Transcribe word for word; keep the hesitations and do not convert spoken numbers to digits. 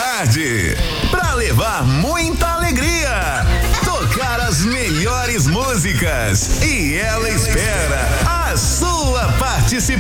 tarde, pra levar muita alegria, tocar as melhores músicas e ela espera a sua participação.